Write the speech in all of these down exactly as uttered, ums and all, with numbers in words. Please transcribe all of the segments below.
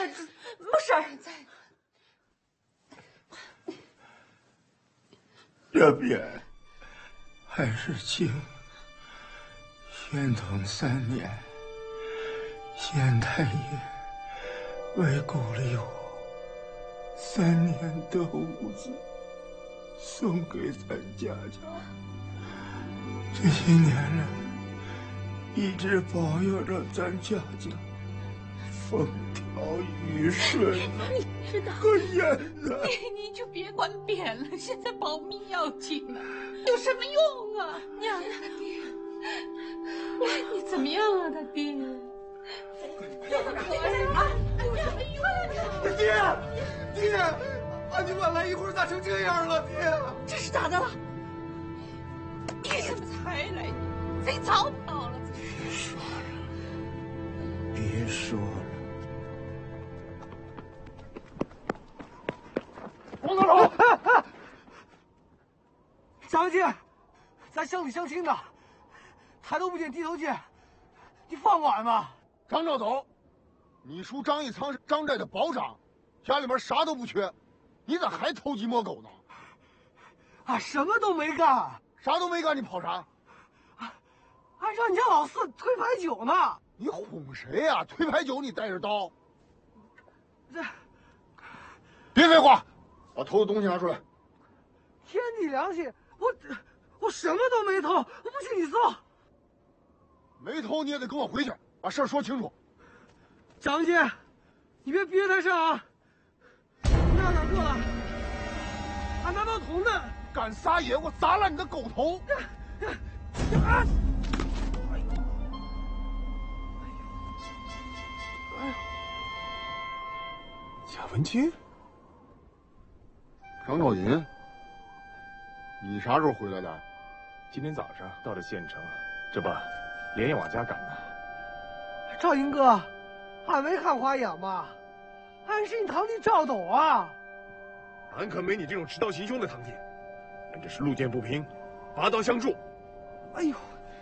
没事儿。 这边还是清宣统三年，县太爷为鼓励我，三年的屋子送给咱家家。这些年来，一直保佑着咱家家风调雨顺。 你知道， 可现在你你就别管扁了，现在保密要紧啊，有什么用啊？娘呀，爹，你怎么样啊，他爹？这么可怜啊！有什么用啊？ 爹，爹，俺就晚来一会儿，咋成这样了？爹， 这是咋的了？你怎么才来？贼早跑了？ 别说了，别说了。 王大头，张姐，咱乡里乡亲的，抬头不见低头见，你放过俺吧。 张兆斗，你叔张义仓是张寨的保长，家里面啥都不缺，你咋还偷鸡摸狗呢？ 俺什么都没干， 啥都没干，你跑啥？ 俺让你家老四推牌九呢。 你哄谁呀、啊？推牌九你带着刀？ 这， 别废话，把偷的东西拿出来。 天地良心，我我什么都没偷，我不信你搜。 没偷你也得跟我回去，把事儿说清楚。 张姐，你别憋太上啊！你让哪过来？俺拿包铜的。 敢撒野，我砸烂你的狗头！ 啊！ 贾文清， 张兆银，你啥时候回来的？ 今天早上到了县城，这不连夜往家赶呢。 赵英哥，俺没看花眼吧？俺是你堂弟赵斗啊！ 俺可没你这种持刀行凶的堂弟，俺这是路见不平，拔刀相助。 哎呦，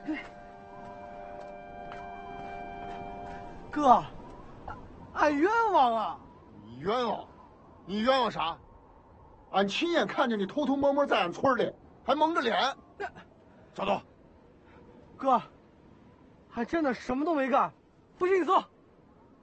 哥，俺冤枉啊！ 你冤枉？你冤枉啥？俺亲眼看见你偷偷摸摸在俺村里，还蒙着脸。赵斗， 哥，俺真的什么都没干，不信你搜。